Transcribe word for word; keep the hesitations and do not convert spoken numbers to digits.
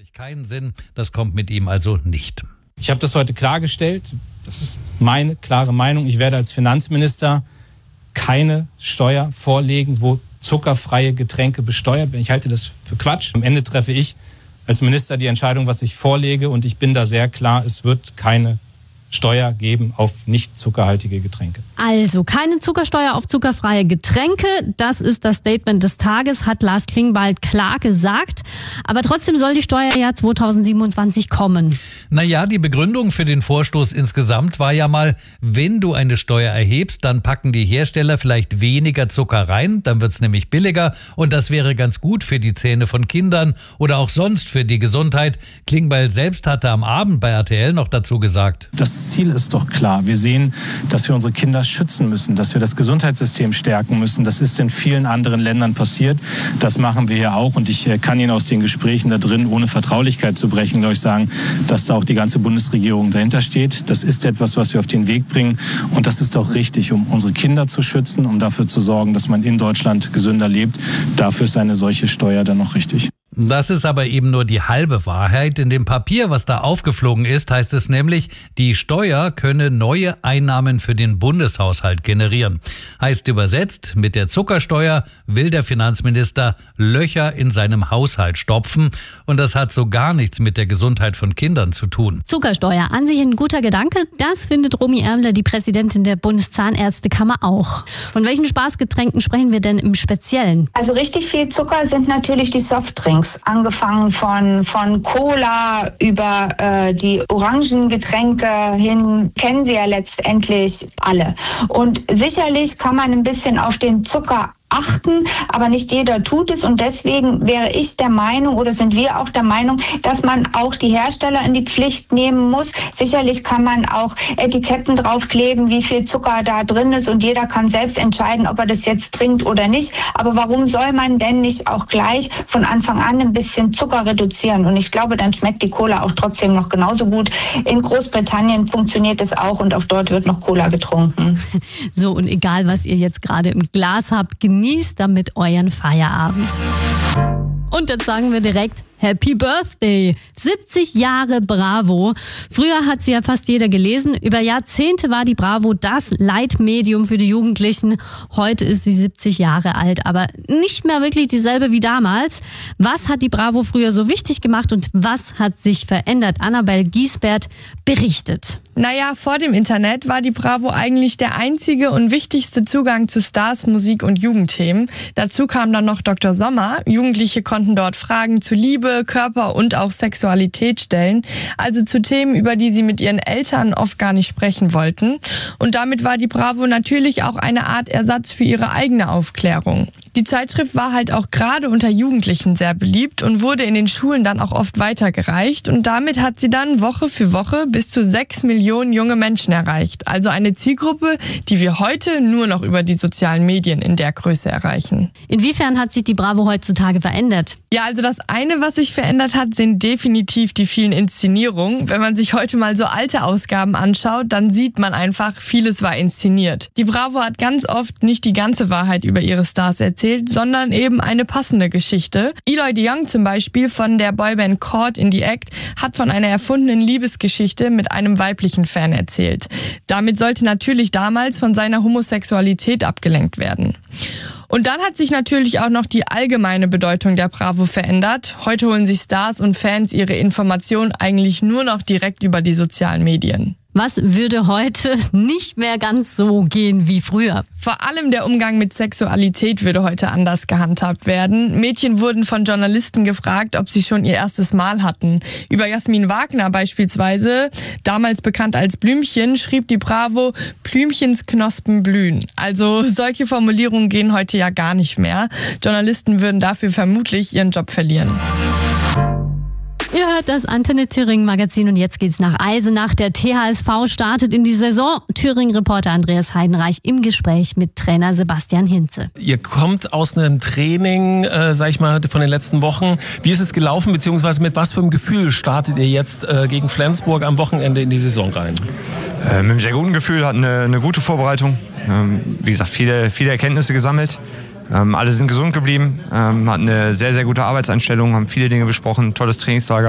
Keinen Sinn, das kommt mit ihm also nicht. Ich habe das heute klargestellt. Das ist meine klare Meinung. Ich werde als Finanzminister keine Steuer vorlegen, wo zuckerfreie Getränke besteuert werden. Ich halte das für Quatsch. Am Ende treffe ich als Minister die Entscheidung, was ich vorlege. Und ich bin da sehr klar, es wird keine Steuer geben auf nicht zuckerhaltige Getränke. Also keine Zuckersteuer auf zuckerfreie Getränke. Das ist das Statement des Tages, hat Lars Klingbeil klar gesagt. Aber trotzdem soll die Steuer ja zweitausendsiebenundzwanzig kommen. Naja, die Begründung für den Vorstoß insgesamt war ja mal, wenn du eine Steuer erhebst, dann packen die Hersteller vielleicht weniger Zucker rein, dann wird's nämlich billiger und das wäre ganz gut für die Zähne von Kindern oder auch sonst für die Gesundheit. Klingbeil selbst hatte am Abend bei R T L noch dazu gesagt. Das Ziel ist doch klar. Wir sehen, dass wir unsere Kinder schützen müssen, dass wir das Gesundheitssystem stärken müssen. Das ist in vielen anderen Ländern passiert. Das machen wir hier auch. Und ich kann Ihnen aus den Gesprächen da drin, ohne Vertraulichkeit zu brechen, glaube ich, sagen, dass da auch die ganze Bundesregierung dahinter steht. Das ist etwas, was wir auf den Weg bringen. Und das ist auch richtig, um unsere Kinder zu schützen, um dafür zu sorgen, dass man in Deutschland gesünder lebt. Dafür ist eine solche Steuer dann noch richtig. Das ist aber eben nur die halbe Wahrheit. In dem Papier, was da aufgeflogen ist, heißt es nämlich, die Steuer könne neue Einnahmen für den Bundeshaushalt generieren. Heißt übersetzt, mit der Zuckersteuer will der Finanzminister Löcher in seinem Haushalt stopfen. Und das hat so gar nichts mit der Gesundheit von Kindern zu tun. Zuckersteuer, an sich ein guter Gedanke. Das findet Romy Ärmler, die Präsidentin der Bundeszahnärztekammer, auch. Von welchen Spaßgetränken sprechen wir denn im Speziellen? Also richtig viel Zucker sind natürlich die Softdrinks. Angefangen von, von Cola über äh, die Orangengetränke hin, kennen Sie ja letztendlich alle. Und sicherlich kann man ein bisschen auf den Zucker achten, aber nicht jeder tut es und deswegen wäre ich der Meinung oder sind wir auch der Meinung, dass man auch die Hersteller in die Pflicht nehmen muss. Sicherlich kann man auch Etiketten draufkleben, wie viel Zucker da drin ist und jeder kann selbst entscheiden, ob er das jetzt trinkt oder nicht. Aber warum soll man denn nicht auch gleich von Anfang an ein bisschen Zucker reduzieren? Und ich glaube, dann schmeckt die Cola auch trotzdem noch genauso gut. In Großbritannien funktioniert es auch und auch dort wird noch Cola getrunken. So, und egal, was ihr jetzt gerade im Glas habt, genießt damit euren Feierabend. Und dann sagen wir direkt Happy Birthday! siebzig Jahre Bravo. Früher hat sie ja fast jeder gelesen. Über Jahrzehnte war die Bravo das Leitmedium für die Jugendlichen. Heute ist sie siebzig Jahre alt, aber nicht mehr wirklich dieselbe wie damals. Was hat die Bravo früher so wichtig gemacht und was hat sich verändert? Annabel Giesbert berichtet. Naja, vor dem Internet war die Bravo eigentlich der einzige und wichtigste Zugang zu Stars, Musik und Jugendthemen. Dazu kam dann noch Doktor Sommer. Jugendliche konnten dort Fragen zu Liebe, Körper und auch Sexualität stellen, also zu Themen, über die sie mit ihren Eltern oft gar nicht sprechen wollten. Und damit war die Bravo natürlich auch eine Art Ersatz für ihre eigene Aufklärung. Die Zeitschrift war halt auch gerade unter Jugendlichen sehr beliebt und wurde in den Schulen dann auch oft weitergereicht. Und damit hat sie dann Woche für Woche bis zu sechs Millionen junge Menschen erreicht. Also eine Zielgruppe, die wir heute nur noch über die sozialen Medien in der Größe erreichen. Inwiefern hat sich die Bravo heutzutage verändert? Ja, also das eine, was sich verändert hat, sind definitiv die vielen Inszenierungen. Wenn man sich heute mal so alte Ausgaben anschaut, dann sieht man einfach, vieles war inszeniert. Die Bravo hat ganz oft nicht die ganze Wahrheit über ihre Stars erzählt, sondern eben eine passende Geschichte. Eloy de Jong zum Beispiel von der Boyband Caught in the Act hat von einer erfundenen Liebesgeschichte mit einem weiblichen Fan erzählt. Damit sollte natürlich damals von seiner Homosexualität abgelenkt werden. Und dann hat sich natürlich auch noch die allgemeine Bedeutung der Bravo verändert. Heute holen sich Stars und Fans ihre Informationen eigentlich nur noch direkt über die sozialen Medien. Was würde heute nicht mehr ganz so gehen wie früher? Vor allem der Umgang mit Sexualität würde heute anders gehandhabt werden. Mädchen wurden von Journalisten gefragt, ob sie schon ihr erstes Mal hatten. Über Jasmin Wagner beispielsweise, damals bekannt als Blümchen, schrieb die Bravo, Blümchens Knospen blühen. Also solche Formulierungen gehen heute ja gar nicht mehr. Journalisten würden dafür vermutlich ihren Job verlieren. Ihr hört das Antenne Thüringen Magazin und jetzt geht's nach Eisenach. Der T H S V startet in die Saison. Thüringen-Reporter Andreas Heidenreich im Gespräch mit Trainer Sebastian Hinze. Ihr kommt aus einem Training, äh, sag ich mal, von den letzten Wochen. Wie ist es gelaufen, beziehungsweise mit was für einem Gefühl startet ihr jetzt äh, gegen Flensburg am Wochenende in die Saison rein? Äh, mit einem sehr guten Gefühl, hatten eine, eine gute Vorbereitung. Ähm, wie gesagt, viele, viele Erkenntnisse gesammelt. Ähm, alle sind gesund geblieben, ähm, hatten eine sehr, sehr gute Arbeitseinstellung, haben viele Dinge besprochen, tolles Trainingslager.